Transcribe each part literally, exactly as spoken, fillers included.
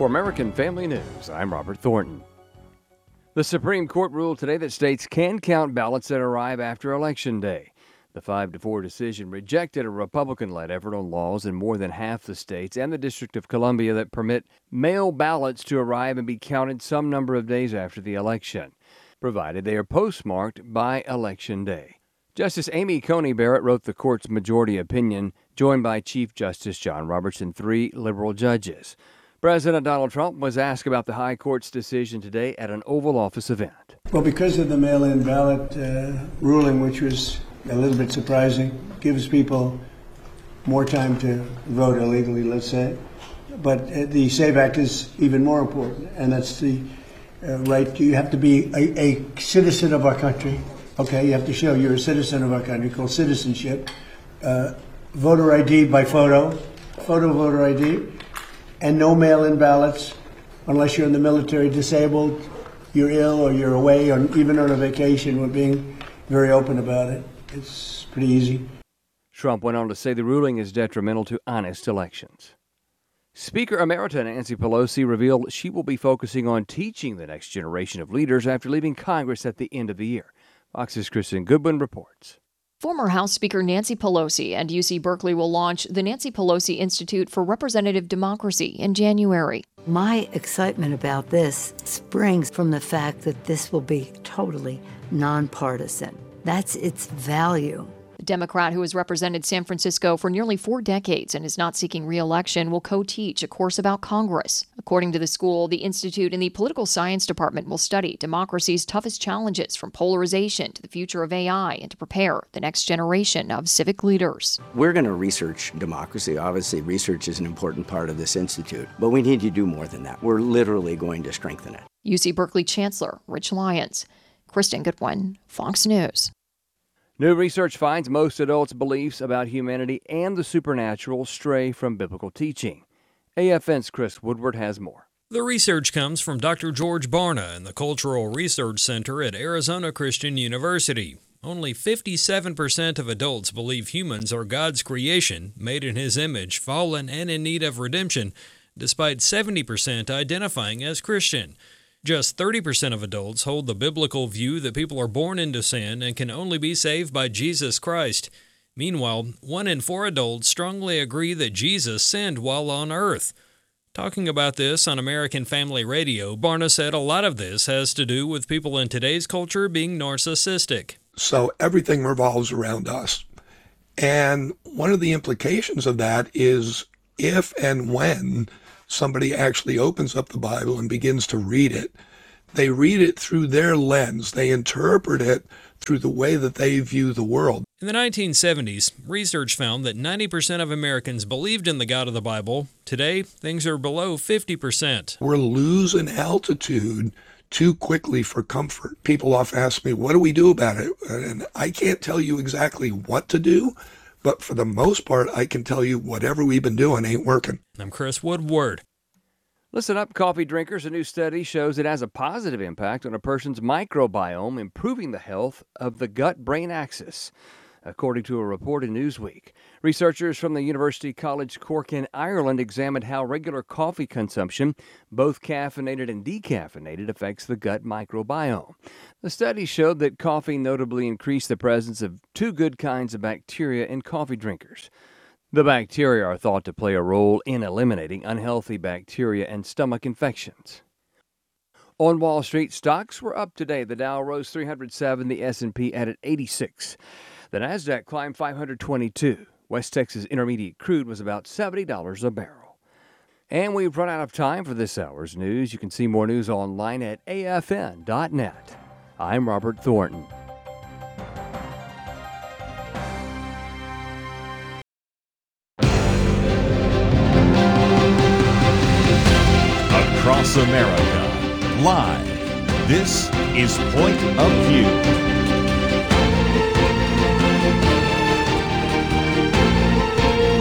For American Family News, I'm Robert Thornton. The Supreme Court ruled today that states can count ballots that arrive after Election Day. The five to four decision rejected a Republican-led effort on laws in more than half the states and the District of Columbia that permit mail ballots to arrive and be counted some number of days after the election, provided they are postmarked by Election Day. Justice Amy Coney Barrett wrote the court's majority opinion, joined by Chief Justice John Roberts and three liberal judges. President Donald Trump was asked about the High Court's decision today at an Oval Office event. Well, because of the mail-in ballot uh, ruling, which was a little bit surprising, gives people more time to vote illegally, let's say. But uh, the SAVE Act is even more important, and that's the uh, right. You have to be a, a citizen of our country. Okay, you have to show you're a citizen of our country, called citizenship. Uh, voter I D by photo, photo voter I D. And no mail-in ballots unless you're in the military, disabled, you're ill, or you're away, or even on a vacation. We're being very open about it. It's pretty easy. Trump went on to say the ruling is detrimental to honest elections. Speaker Emerita Nancy Pelosi revealed she will be focusing on teaching the next generation of leaders after leaving Congress at the end of the year. Fox's Kristen Goodwin reports. Former House Speaker Nancy Pelosi and U C Berkeley will launch the Nancy Pelosi Institute for Representative Democracy in January. My excitement about this springs from the fact that this will be totally nonpartisan. That's its value. The Democrat who has represented San Francisco for nearly four decades and is not seeking re-election will co-teach a course about Congress. According to the school, the Institute in the Political Science Department will study democracy's toughest challenges, from polarization to the future of A I, and to prepare the next generation of civic leaders. We're going to research democracy. Obviously, research is an important part of this institute, but we need to do more than that. We're literally going to strengthen it. U C Berkeley Chancellor Rich Lyons. Kristen Goodwin, Fox News. New research finds most adults' beliefs about humanity and the supernatural stray from biblical teaching. A F N's Chris Woodward has more. The research comes from Doctor George Barna in the Cultural Research Center at Arizona Christian University. Only fifty-seven percent of adults believe humans are God's creation, made in His image, fallen and in need of redemption, despite seventy percent identifying as Christian. Just thirty percent of adults hold the biblical view that people are born into sin and can only be saved by Jesus Christ. Meanwhile, one in four adults strongly agree that Jesus sinned while on earth. Talking about this on American Family Radio, Barna said a lot of this has to do with people in today's culture being narcissistic. So everything revolves around us. And one of the implications of that is if and when somebody actually opens up the Bible and begins to read it, they read it through their lens. They interpret it through the way that they view the world. In the nineteen seventies, research found that ninety percent of Americans believed in the God of the Bible. Today, things are below fifty percent. We're losing altitude too quickly for comfort. People often ask me, what do we do about it? And I can't tell you exactly what to do, but for the most part, I can tell you whatever we've been doing ain't working. I'm Chris Woodward. Listen up, coffee drinkers. A new study shows it has a positive impact on a person's microbiome, improving the health of the gut-brain axis, according to a report in Newsweek. Researchers from the University College Cork in Ireland examined how regular coffee consumption, both caffeinated and decaffeinated, affects the gut microbiome. The study showed that coffee notably increased the presence of two good kinds of bacteria in coffee drinkers. The bacteria are thought to play a role in eliminating unhealthy bacteria and stomach infections. On Wall Street, stocks were up today. The Dow rose three hundred seven, the S and P added eighty-six. The Nasdaq climbed five hundred twenty-two. West Texas Intermediate crude was about seventy dollars a barrel. And we've run out of time for this hour's news. You can see more news online at A F N dot net. I'm Robert Thornton. Across America, live, this is Point of View.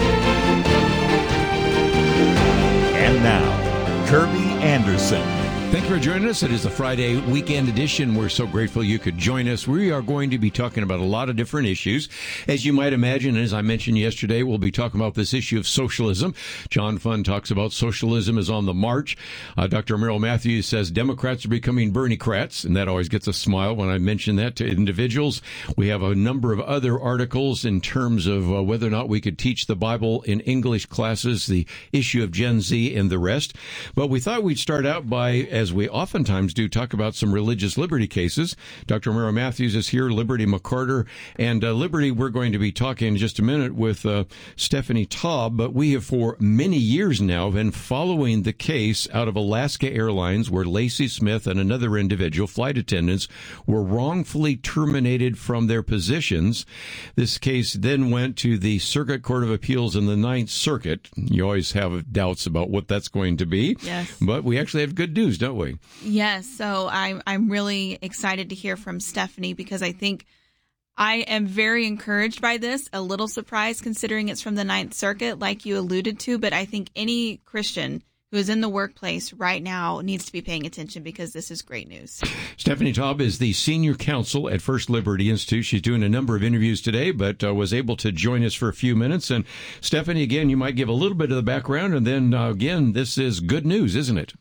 And now, Kirby Anderson. Thank you for joining us. It is the Friday weekend edition. We're so grateful you could join us. We are going to be talking about a lot of different issues. As you might imagine, as I mentioned yesterday, we'll be talking about this issue of socialism. John Fund talks about socialism is on the march. Uh, Doctor Merrill Matthews says Democrats are becoming Bernie-crats, and that always gets a smile when I mention that to individuals. We have a number of other articles in terms of uh, whether or not we could teach the Bible in English classes, the issue of Gen Z, and the rest. But we thought we'd start out by, as we oftentimes do, talk about some religious liberty cases. Doctor Merrill Matthews is here, Liberty McCarter, and uh, Liberty, we're going to be talking in just a minute with uh, Stephanie Taub, but we have for many years now been following the case out of Alaska Airlines where Lacey Smith and another individual, flight attendants, were wrongfully terminated from their positions. This case then went to the Circuit Court of Appeals in the Ninth Circuit. You always have doubts about what that's going to be. Yes. But we actually have good news, don't we? Yes. So I'm I'm really excited to hear from Stephanie because I think I am very encouraged by this. A little surprised considering it's from the Ninth Circuit, like you alluded to. But I think any Christian who is in the workplace right now needs to be paying attention because this is great news. Stephanie Taub is the senior counsel at First Liberty Institute. She's doing a number of interviews today, but uh, was able to join us for a few minutes. And Stephanie, again, you might give a little bit of the background, and then uh, again, this is good news, isn't it?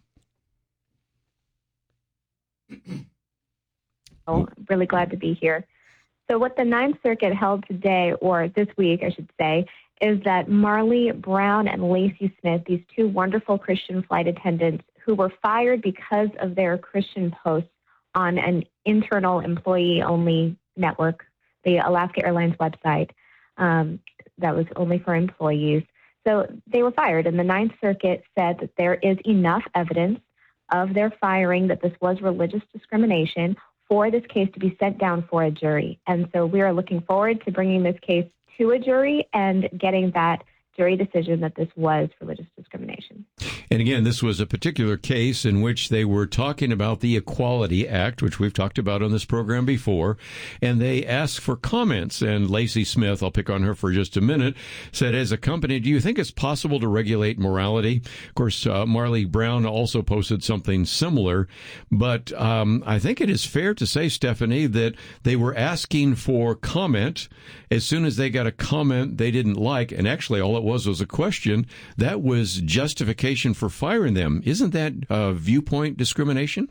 Oh, really glad to be here. So what the Ninth Circuit held today, or this week, I should say, is that Marley Brown and Lacey Smith, these two wonderful Christian flight attendants who were fired because of their Christian posts on an internal employee-only network, the Alaska Airlines website, um, that was only for employees. So they were fired, and the Ninth Circuit said that there is enough evidence of their firing, that this was religious discrimination, for this case to be sent down for a jury. And so we are looking forward to bringing this case to a jury and getting that jury decision that this was religious discrimination. And again, this was a particular case in which they were talking about the Equality Act, which we've talked about on this program before, and they asked for comments. And Lacey Smith, I'll pick on her for just a minute, said, as a company, do you think it's possible to regulate morality? Of course, uh, Marley Brown also posted something similar, but um, I think it is fair to say, Stephanie, that they were asking for comment. As soon as they got a comment they didn't like, and actually all it was was a question, that was justification for firing them. Isn't that uh, viewpoint discrimination?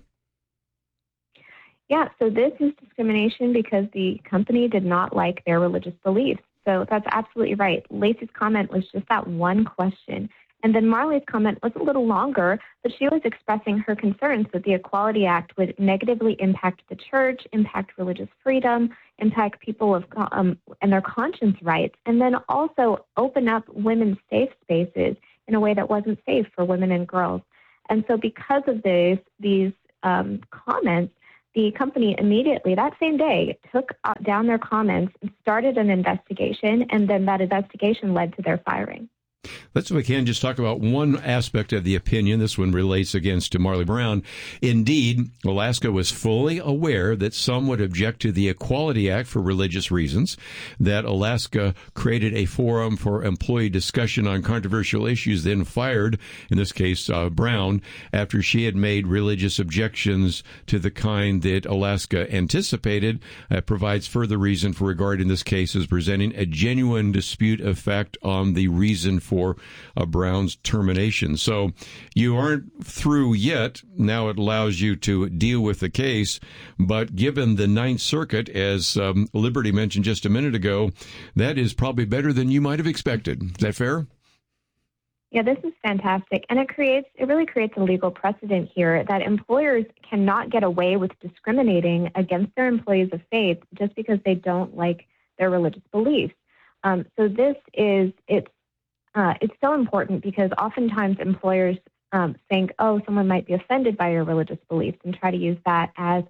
Yeah, so this is discrimination because the company did not like their religious beliefs. So that's absolutely right. Lacey's comment was just that one question. And then Marley's comment was a little longer, but she was expressing her concerns that the Equality Act would negatively impact the church, impact religious freedom, impact people of um, and their conscience rights, and then also open up women's safe spaces in a way that wasn't safe for women and girls. And so because of this, these um, comments, the company immediately, that same day, took down their comments and started an investigation, and then that investigation led to their firing. Let's, if we can, just talk about one aspect of the opinion. This one relates against to Marley Brown. Indeed, Alaska was fully aware that some would object to the Equality Act for religious reasons, that Alaska created a forum for employee discussion on controversial issues, then fired, in this case, uh, Brown, after she had made religious objections to the kind that Alaska anticipated. That provides further reason for regarding this case as presenting a genuine dispute of fact on the reason for for uh, Brown's termination. So you aren't through yet. Now it allows you to deal with the case. But given the Ninth Circuit, as um, Liberty mentioned just a minute ago, that is probably better than you might have expected. Is that fair? Yeah, this is fantastic. And it creates, it really creates a legal precedent here that employers cannot get away with discriminating against their employees of faith just because they don't like their religious beliefs. Um, so this is, it's, Uh, it's so important because oftentimes employers um, think, oh, someone might be offended by your religious beliefs and try to use that as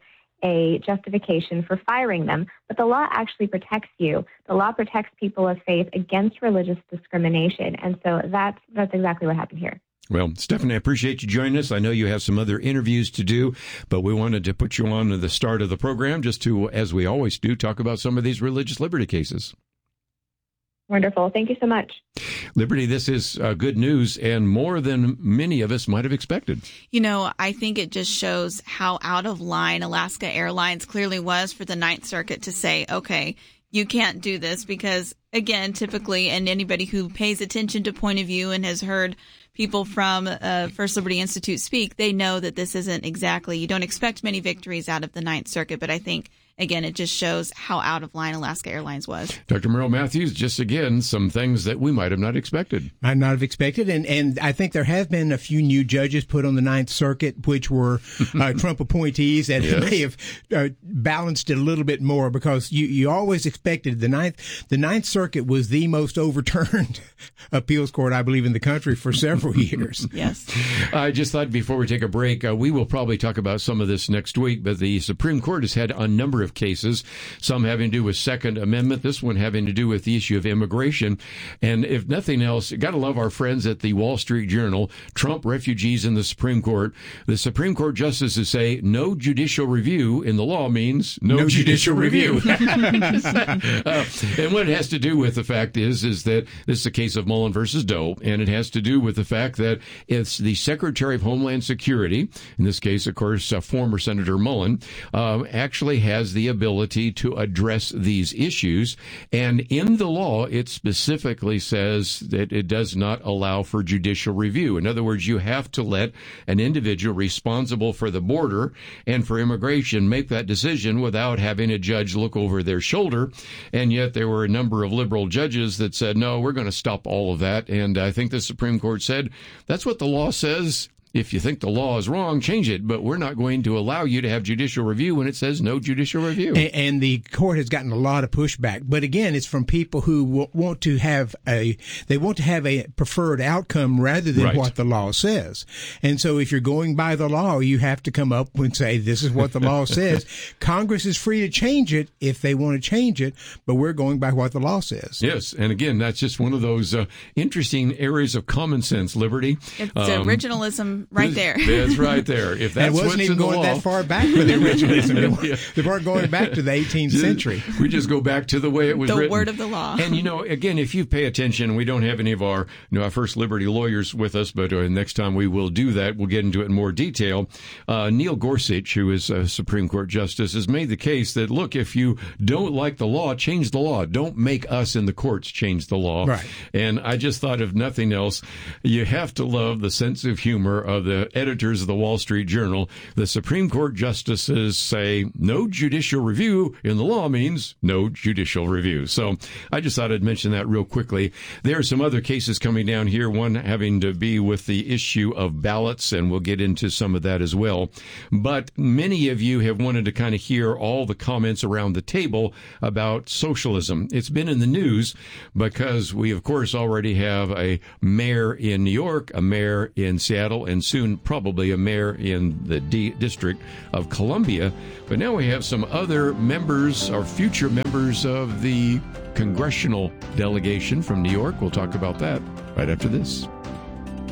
a justification for firing them. But the law actually protects you. The law protects people of faith against religious discrimination. And so that's, that's exactly what happened here. Well, Stephanie, I appreciate you joining us. I know you have some other interviews to do, but we wanted to put you on at the start of the program just to, as we always do, talk about some of these religious liberty cases. Wonderful. Thank you so much. Liberty, this is uh, good news and more than many of us might have expected. You know, I think it just shows how out of line Alaska Airlines clearly was for the Ninth Circuit to say, okay, you can't do this because, again, typically, and anybody who pays attention to Point of View and has heard people from uh, First Liberty Institute speak, they know that this isn't exactly, you don't expect many victories out of the Ninth Circuit, but I think again, it just shows how out of line Alaska Airlines was. Doctor Merrill Matthews, just again, some things that we might have not expected. Might not have expected. And, and I think there have been a few new judges put on the Ninth Circuit, which were uh, Trump appointees that yes. may have uh, balanced it a little bit more because you, you always expected the Ninth, the Ninth Circuit was the most overturned appeals court, I believe, in the country for several years. Yes. I just thought before we take a break, uh, we will probably talk about some of this next week, but the Supreme Court has had a number of cases, some having to do with Second Amendment, this one having to do with the issue of immigration. And if nothing else, you got to love our friends at the Wall Street Journal, Trump refugees in the Supreme Court. The Supreme Court justices say no judicial review in the law means no, no judicial, judicial review. uh, and what it has to do with the fact is, is that this is a case of Mullen versus Doe, and it has to do with the fact that it's the Secretary of Homeland Security, in this case, of course, uh, former Senator Mullen, uh, actually has the the ability to address these issues. And in the law, it specifically says that it does not allow for judicial review. In other words, you have to let an individual responsible for the border and for immigration make that decision without having a judge look over their shoulder. And yet there were a number of liberal judges that said, no, we're going to stop all of that. And I think the Supreme Court said, that's what the law says. If you think the law is wrong, change it. But we're not going to allow you to have judicial review when it says no judicial review. And, and the court has gotten a lot of pushback. But again, it's from people who w- want to have a they want to have a preferred outcome rather than right. what the law says. And so, if you're going by the law, you have to come up and say this is what the law says. Congress is free to change it if they want to change it, but we're going by what the law says. Yes, and again, that's just one of those uh, interesting areas of common sense, Liberty. It's um, originalism. Right there. That's right there. If that's and it wasn't what's even in the going law. that far back with originalism. yeah. They weren't going back to the eighteenth century. We just go back to the way it was the written. The word of the law. And, you know, again, if you pay attention, we don't have any of our, you know, our First Liberty lawyers with us, but uh, next time we will do that. We'll get into it in more detail. Uh, Neil Gorsuch, who is a Supreme Court justice, has made the case that, look, if you don't like the law, change the law. Don't make us in the courts change the law. Right. And I just thought, if nothing else, you have to love the sense of humor of the editors of the Wall Street Journal. The Supreme Court justices say no judicial review in the law means no judicial review. So I just thought I'd mention that real quickly. There are some other cases coming down here, one having to be with the issue of ballots, and we'll get into some of that as well. But many of you have wanted to kind of hear all the comments around the table about socialism. It's been in the news because we, of course, already have a mayor in New York, a mayor in Seattle, and soon probably a mayor in the D- District of Columbia. But now we have some other members or future members of the congressional delegation from New York. We'll talk about that right after this.